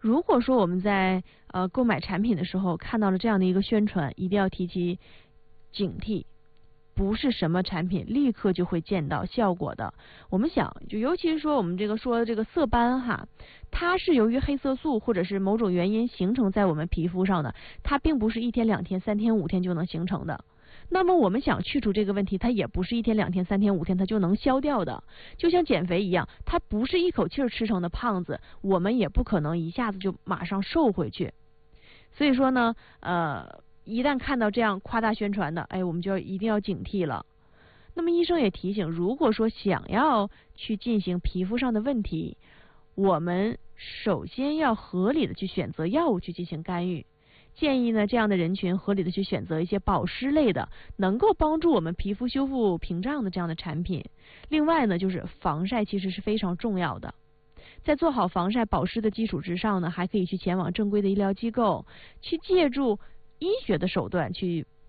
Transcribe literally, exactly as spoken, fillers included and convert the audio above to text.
如果说我们在呃购买产品的时候看到了这样的一个宣传，一定要提起警惕。不是什么产品立刻就会见到效果的。我们想，就尤其是说我们这个说的这个色斑哈，它是由于黑色素或者是某种原因形成在我们皮肤上的，它并不是一天两天、三天五天就能形成的。那么我们想去除这个问题，它也不是一天两天、三天五天它就能消掉的。就像减肥一样，它不是一口气儿吃成的胖子，我们也不可能一下子就马上瘦回去。所以说呢，呃。一旦看到这样夸大宣传的，哎，我们就要一定要警惕了。那么医生也提醒，如果说想要去进行皮肤上的问题，我们首先要合理的去选择药物去进行干预。建议呢，这样的人群合理的去选择一些保湿类的，能够帮助我们皮肤修复屏障的这样的产品。另外呢，就是防晒其实是非常重要的。在做好防晒保湿的基础之上呢，还可以去前往正规的医疗机构，去借助医学的手段去